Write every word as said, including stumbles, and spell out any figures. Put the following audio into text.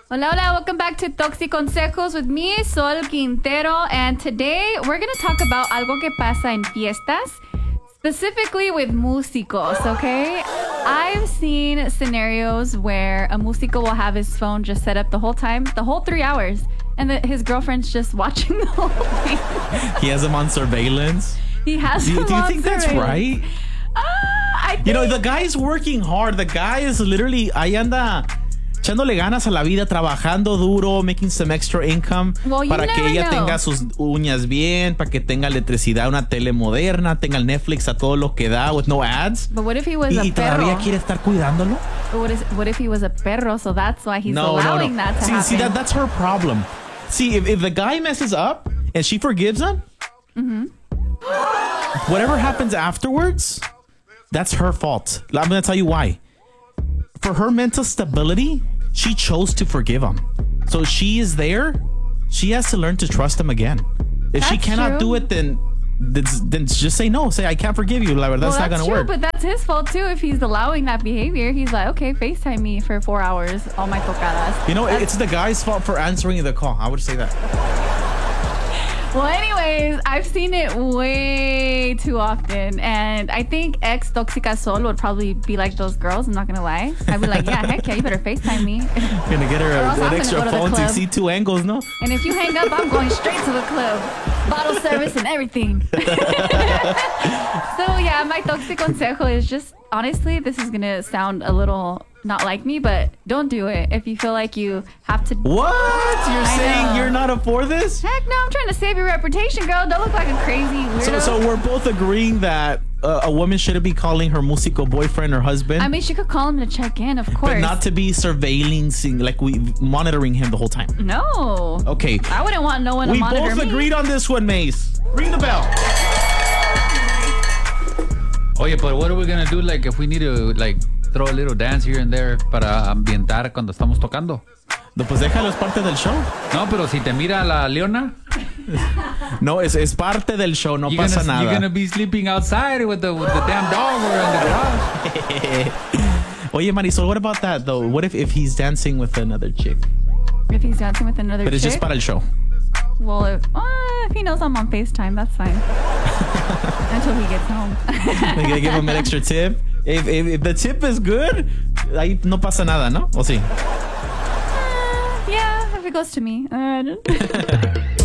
Hola, hola. Welcome back to Toxic Consejos with me, Sol Quintero. And today we're going to talk about algo que pasa en fiestas, specifically with músicos, okay? I've seen scenarios where a músico will have his phone just set up the whole time, the whole three hours, and the, his girlfriend's just watching the whole thing. He has him on surveillance. He has Do, him do you on think that's surveillance. right? Uh, I think... You know, the guy's working hard. The guy is literally, ahí anda echándole ganas a la vida, trabajando duro, making some extra income well, you para never que ella know. tenga sus uñas bien, para que tenga electricidad, una tele moderna, tenga el Netflix a todo lo que da, with no ads. But what if he was y, a y todavía perro? quiere estar cuidándolo. But what, is, what if he was a perro? So that's why he's no, allowing no, no. that to see, happen. See, that, that's her problem. See, if, if the guy messes up and she forgives him, mm-hmm. whatever happens afterwards, that's her fault. I'm going to tell you why. For her mental stability, she chose to forgive him. So she is there. She has to learn to trust him again. If that's she cannot true. do it, then, then then just say no. Say, I can't forgive you. Like, that's well, not that's going to true, work. But that's his fault too. If he's allowing that behavior, he's like, okay, FaceTime me for four hours. All my tocadas. You know, that's- it's the guy's fault for answering the call. I would say that. Well, anyways, I've seen it way too often. And I think ex Toxica Sol would probably be like those girls. I'm not going to lie. I'd be like, yeah, heck yeah, you better FaceTime me. You're going to get her Or else a, I'm an gonna extra go to the phone to club. see two angles, no? And if you hang up, I'm going straight to the club. Bottle service and everything. So, yeah, my Toxic Consejo is just, honestly, this is going to sound a little not like me, but don't do it if you feel like you have to. What? You're I saying know. you're not up for this? Heck no, I'm trying to save your reputation, girl. Don't look like a crazy weirdo. So, so we're both agreeing that uh, a woman shouldn't be calling her musico boyfriend or husband. I mean, she could call him to check in, of course. But not to be surveilling, seeing- like we monitoring him the whole time. No. Okay. I wouldn't want no one We to monitor both me. agreed on this one, Mace. Ring the bell. Oh yeah, but what are we gonna do? Like, if we need to, like, throw a little dance here and there para ambientar cuando estamos tocando. No, pues déjalo, es parte del show. No, pero si te mira la Leona, No, es, es parte del show, no you're pasa gonna, nada. you're gonna be sleeping outside with the with the damn dog or in the garage. Oye, Marisol, what about that though? What if, if he's dancing with another chick? If he's dancing with another But it's chick. just para el show. Well, if, uh, if he knows I'm on FaceTime, that's fine. Until he gets home. You gotta give him an extra tip. If, if, if the tip is good, ahí no pasa nada, ¿no? ¿O sí? Uh, yeah, if it goes to me. Uh,